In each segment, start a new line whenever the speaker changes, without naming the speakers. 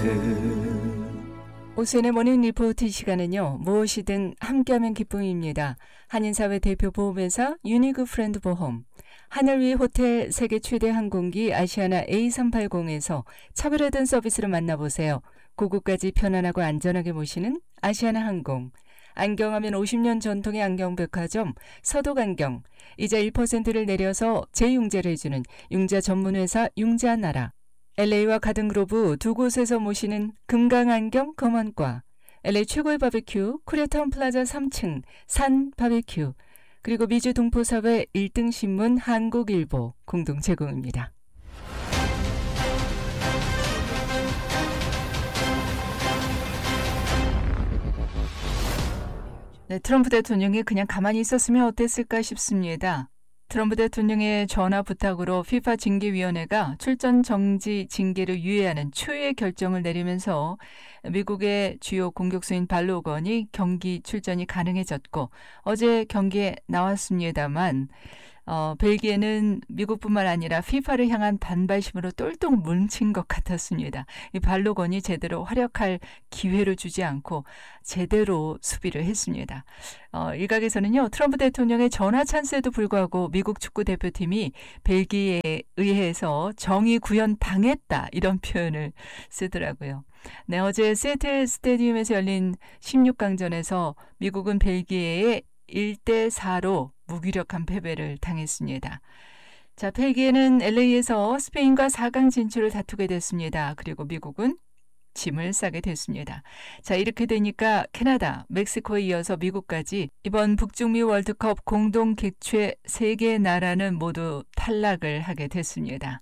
오수연의 모닝 리포트 시간은요. 무엇이든 함께하면 기쁨입니다. 한인사회 대표 보험회사 유니그 프렌드 보험, 하늘 위 호텔 세계 최대 항공기 아시아나 A380에서 차별화된 서비스를 만나보세요. 고국까지 편안하고 안전하게 모시는 아시아나 항공, 안경하면 50년 전통의 안경백화점 서독안경, 이자 1%를 내려서 재융자를 해주는 융자 전문회사 융자나라, LA와 가든그로브 두 곳에서 모시는 금강안경 검언과, LA 최고의 바베큐 코리아타운 플라자 3층 산 바베큐, 그리고 미주 동포사회 1등 신문 한국일보 공동 제공입니다. 네, 트럼프 대통령이 그냥 가만히 있었으면 어땠을까 싶습니다. 트럼프 대통령의 전화 부탁으로 FIFA 징계위원회가 출전 정지 징계를 유예하는 초유의 결정을 내리면서 미국의 주요 공격수인 발로건이 경기 출전이 가능해졌고, 어제 경기에 나왔습니다만 벨기에는 미국뿐만 아니라 FIFA를 향한 반발심으로 똘똘 뭉친 것 같았습니다. 이 발로건이 제대로 활약할 기회를 주지 않고 제대로 수비를 했습니다. 일각에서는요, 트럼프 대통령의 전화 찬스에도 불구하고 미국 축구 대표팀이 벨기에에 의해서 정의 구현 당했다, 이런 표현을 쓰더라고요. 네, 어제 세틀 스테디움에서 열린 16강전에서 미국은 벨기에에 1대4로 무기력한 패배를 당했습니다. 자, 벨기에는 LA에서 스페인과 4강 진출을 다투게 됐습니다. 그리고 미국은 짐을 싸게 됐습니다. 자, 이렇게 되니까 캐나다, 멕시코에 이어서 미국까지 이번 북중미 월드컵 공동 객최 3개 나라는 모두 탈락을 하게 됐습니다.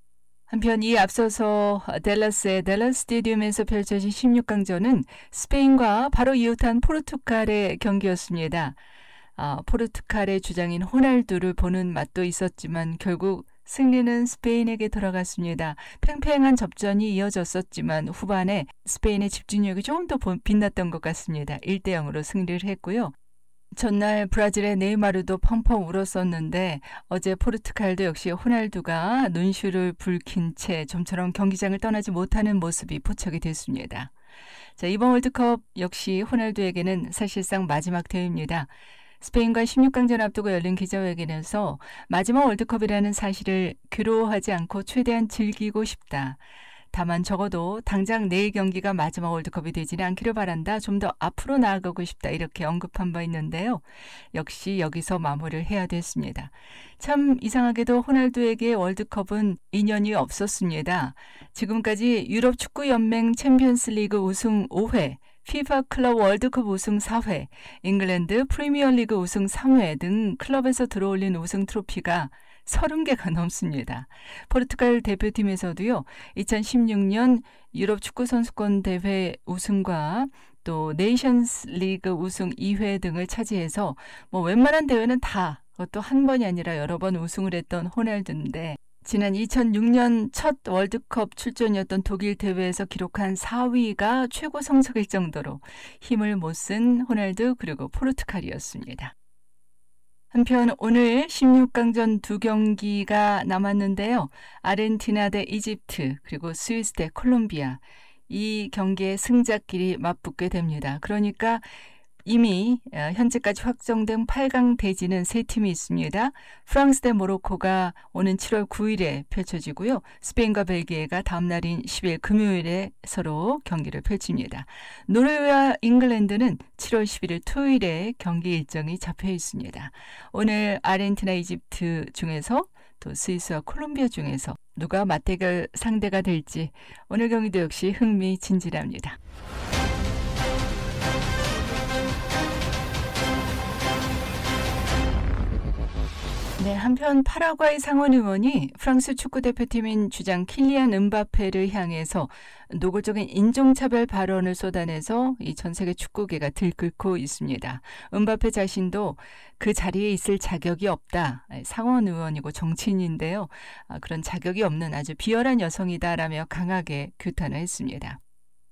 한편 이 앞서서 댈러스의 댈러스 스테디움에서 펼쳐진 16강전은 스페인과 바로 이웃한 포르투갈의 경기였습니다. 포르투갈의 주장인 호날두를 보는 맛도 있었지만 결국 승리는 스페인에게 돌아갔습니다. 팽팽한 접전이 이어졌었지만 후반에 스페인의 집중력이 조금 더 빛났던 것 같습니다. 1대0으로 승리를 했고요. 전날 브라질의 네이마르도 펑펑 울었었는데 어제 포르투갈도 역시 호날두가 눈시울을 붉힌 채 좀처럼 경기장을 떠나지 못하는 모습이 포착이 됐습니다. 자, 이번 월드컵 역시 호날두에게는 사실상 마지막 대회입니다. 스페인과 16강전 앞두고 열린 기자회견에서 마지막 월드컵이라는 사실을 괴로워하지 않고 최대한 즐기고 싶다. 다만 적어도 당장 내일 경기가 마지막 월드컵이 되지는 않기를 바란다. 좀 더 앞으로 나아가고 싶다. 이렇게 언급한 바 있는데요. 역시 여기서 마무리를 해야 됐습니다. 참 이상하게도 호날두에게 월드컵은 인연이 없었습니다. 지금까지 유럽 축구연맹 챔피언스리그 우승 5회, FIFA 클럽 월드컵 우승 4회, 잉글랜드 프리미어리그 우승 3회 등 클럽에서 들어올린 우승 트로피가 30개가 넘습니다. 포르투갈 대표팀에서도요, 2016년 유럽 축구 선수권 대회 우승과 또 네이션스 리그 우승 2회 등을 차지해서 웬만한 대회는 다, 그것도 한 번이 아니라 여러 번 우승을 했던 호날두인데, 지난 2006년 첫 월드컵 출전이었던 독일 대회에서 기록한 4위가 최고 성적일 정도로 힘을 못 쓴 호날두, 그리고 포르투갈이었습니다. 한편 오늘 16강전 2경기가 남았는데요. 아르헨티나 대 이집트, 그리고 스위스 대 콜롬비아, 이 경기의 승자끼리 맞붙게 됩니다. 그러니까 이미 현재까지 확정된 8강 대진은 3팀이 있습니다. 프랑스 대 모로코가 오는 7월 9일에 펼쳐지고요. 스페인과 벨기에가 다음 날인 10일 금요일에 서로 경기를 펼칩니다. 노르웨이와 잉글랜드는 7월 11일 토요일에 경기 일정이 잡혀 있습니다. 오늘 아르헨티나, 이집트 중에서 또 스위스와 콜롬비아 중에서 누가 맞대결 상대가 될지 오늘 경기도 역시 흥미진진합니다. 네, 한편 파라과이 상원 의원이 프랑스 축구대표팀인 주장 킬리안 음바페를 향해서 노골적인 인종차별 발언을 쏟아내서 이 전 세계 축구계가 들끓고 있습니다. 음바페 자신도 그 자리에 있을 자격이 없다. 상원 의원이고 정치인인데요. 그런 자격이 없는 아주 비열한 여성이다라며 강하게 규탄을 했습니다.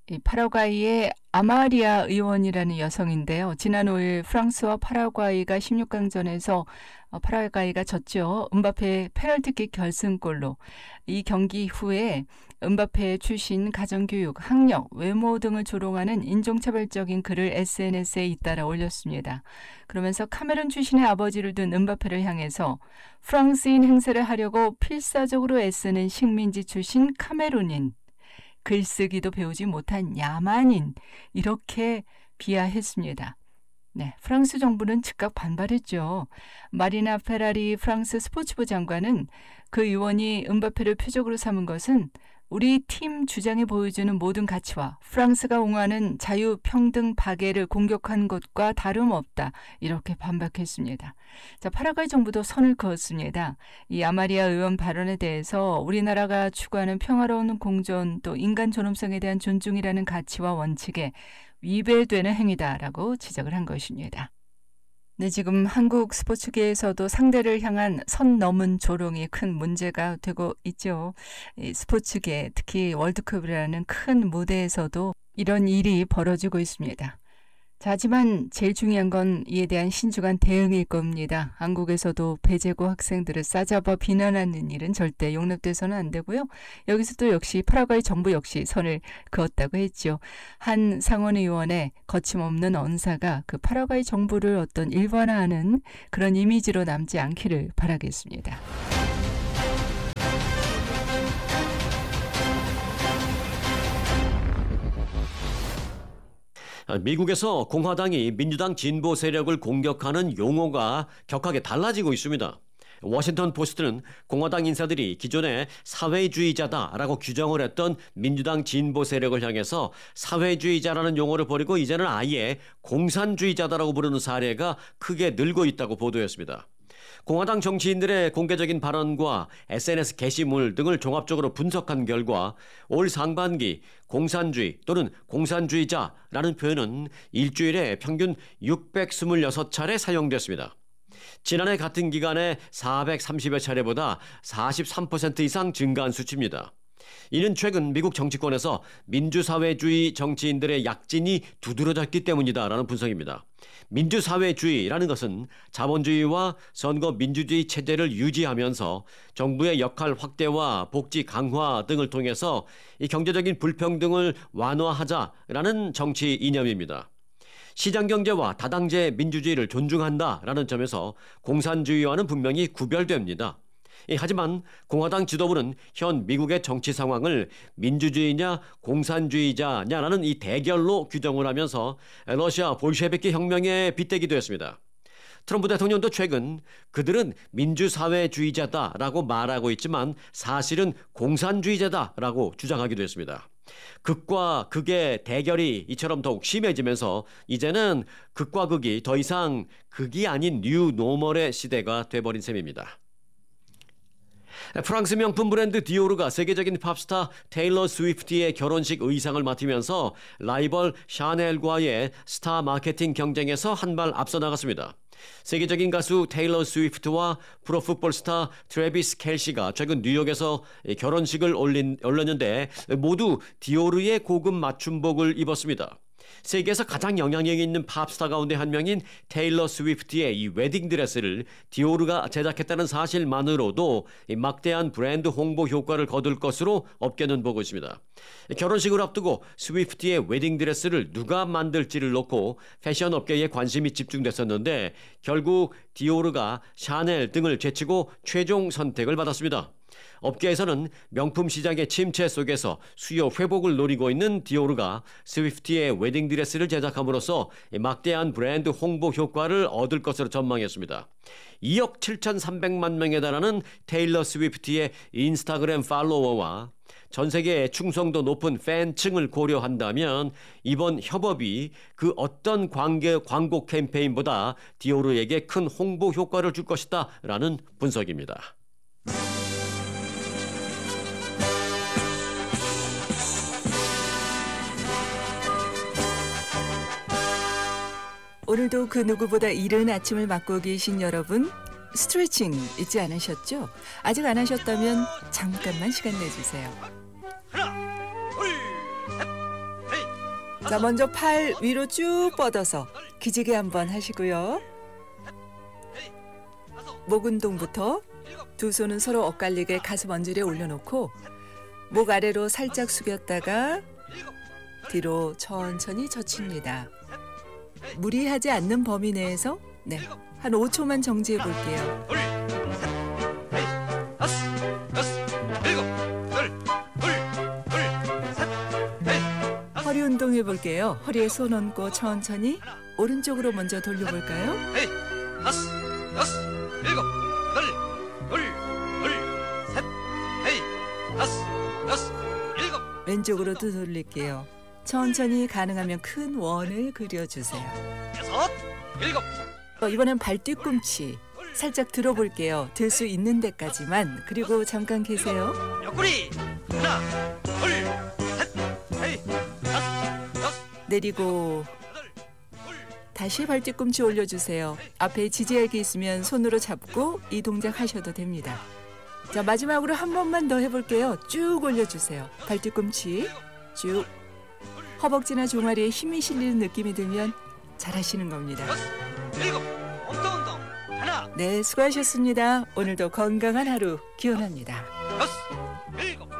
이 파라과이의 아마리아 의원이라는 여성인데요. 지난 5일 프랑스와 파라과이가 16강전에서 파라과이가 졌죠. 음바페의 페널티킥 결승골로. 이 경기 후에 음바페 출신 가정교육, 학력, 외모 등을 조롱하는 인종차별적인 글을 SNS에 잇따라 올렸습니다. 그러면서 카메룬 출신의 아버지를 둔 음바페를 향해서 프랑스인 행세를 하려고 필사적으로 애쓰는 식민지 출신 카메룬인, 글쓰기도 배우지 못한 야만인, 이렇게 비하했습니다. 네, 프랑스 정부는 즉각 반발했죠. 마리나 페라리 프랑스 스포츠부 장관은 그 의원이 음바페를 표적으로 삼은 것은 우리 팀 주장에 보여주는 모든 가치와 프랑스가 옹호하는 자유, 평등, 박애를 공격한 것과 다름없다. 이렇게 반박했습니다. 자, 파라과이 정부도 선을 그었습니다. 이 아마리아 의원 발언에 대해서 우리나라가 추구하는 평화로운 공존 또 인간 존엄성에 대한 존중이라는 가치와 원칙에 위배되는 행위다라고 지적을 한 것입니다. 네, 지금 한국 스포츠계에서도 상대를 향한 선 넘은 조롱이 큰 문제가 되고 있죠. 이 스포츠계, 특히 월드컵이라는 큰 무대에서도 이런 일이 벌어지고 있습니다. 자, 하지만 제일 중요한 건 이에 대한 신중한 대응일 겁니다. 한국에서도 배제고 학생들을 싸잡아 비난하는 일은 절대 용납돼서는 안 되고요. 여기서도 역시 파라과이 정부 역시 선을 그었다고 했죠. 한 상원의원의 거침없는 언사가 그 파라과이 정부를 어떤 일반화하는 그런 이미지로 남지 않기를 바라겠습니다.
미국에서 공화당이 민주당 진보 세력을 공격하는 용어가 격하게 달라지고 있습니다. 워싱턴 포스트는 공화당 인사들이 기존에 사회주의자다라고 규정을 했던 민주당 진보 세력을 향해서 사회주의자라는 용어를 버리고 이제는 아예 공산주의자다라고 부르는 사례가 크게 늘고 있다고 보도했습니다. 공화당 정치인들의 공개적인 발언과 SNS 게시물 등을 종합적으로 분석한 결과 올 상반기 공산주의 또는 공산주의자라는 표현은 일주일에 평균 626차례 사용됐습니다. 지난해 같은 기간에 430여 차례보다 43% 이상 증가한 수치입니다. 이는 최근 미국 정치권에서 민주사회주의 정치인들의 약진이 두드러졌기 때문이다라는 분석입니다. 민주사회주의라는 것은 자본주의와 선거 민주주의 체제를 유지하면서 정부의 역할 확대와 복지 강화 등을 통해서 이 경제적인 불평등을 완화하자라는 정치 이념입니다. 시장경제와 다당제 민주주의를 존중한다라는 점에서 공산주의와는 분명히 구별됩니다. 하지만 공화당 지도부는 현 미국의 정치 상황을 민주주의냐 공산주의자냐라는 이 대결로 규정을 하면서 러시아 볼셰비키 혁명에 빗대기도 했습니다. 트럼프 대통령도 최근 그들은 민주사회주의자다라고 말하고 있지만 사실은 공산주의자다라고 주장하기도 했습니다. 극과 극의 대결이 이처럼 더욱 심해지면서 이제는 극과 극이 더 이상 극이 아닌 뉴 노멀의 시대가 돼버린 셈입니다. 프랑스 명품 브랜드 디오르가 세계적인 팝스타 테일러 스위프트의 결혼식 의상을 맡으면서 라이벌 샤넬과의 스타 마케팅 경쟁에서 한 발 앞서 나갔습니다. 세계적인 가수 테일러 스위프트와 프로풋볼 스타 트래비스 켈시가 최근 뉴욕에서 결혼식을 올렸는데 모두 디오르의 고급 맞춤복을 입었습니다. 세계에서 가장 영향력이 있는 팝스타 가운데 한 명인 테일러 스위프트의 이 웨딩드레스를 디오르가 제작했다는 사실만으로도 막대한 브랜드 홍보 효과를 거둘 것으로 업계는 보고 있습니다. 결혼식을 앞두고 스위프트의 웨딩드레스를 누가 만들지를 놓고 패션 업계에 관심이 집중됐었는데 결국 디오르가 샤넬 등을 제치고 최종 선택을 받았습니다. 업계에서는 명품 시장의 침체 속에서 수요 회복을 노리고 있는 디오르가 스위프트의 웨딩드레스를 제작함으로써 막대한 브랜드 홍보 효과를 얻을 것으로 전망했습니다. 2억 7,300만 명에 달하는 테일러 스위프트의 인스타그램 팔로워와 전 세계의 충성도 높은 팬층을 고려한다면 이번 협업이 그 어떤 광고 캠페인보다 디오르에게 큰 홍보 효과를 줄 것이다 라는 분석입니다.
오늘도 그 누구보다 이른 아침을 맞고 계신 여러분, 스트레칭 잊지 않으셨죠? 아직 안 하셨다면 잠깐만 시간 내주세요.
하나, 둘, 셋, 넷.
자, 먼저 팔 위로 쭉 뻗어서 기지개 한번 하시고요. 목 운동부터 두 손은 서로 엇갈리게 가슴 언질에 올려놓고 목 아래로 살짝 숙였다가 뒤로 천천히 젖힙니다. 무리하지 않는 범위 내에서 한 5초만 정지해 볼게요. 허리 운동해 볼게요. 허리에 손 얹고 천천히 오른쪽으로 먼저 돌려볼까요? 왼쪽으로도 돌릴게요. 천천히 가능하면 큰 원을 그려주세요. 이번엔 발 뒤꿈치 살짝 들어볼게요. 들 수 있는 데까지만. 그리고 잠깐 계세요. 내리고 다시 발 뒤꿈치 올려주세요. 앞에 지지할게 있으면 손으로 잡고 이 동작 하셔도 됩니다. 자, 마지막으로 한 번만 더 해볼게요. 쭉 올려주세요. 발 뒤꿈치 쭉. 허벅지나 종아리에 힘이 실리는 느낌이 들면 잘하시는 겁니다. 네, 수고하셨습니다. 오늘도 건강한 하루 기원합니다.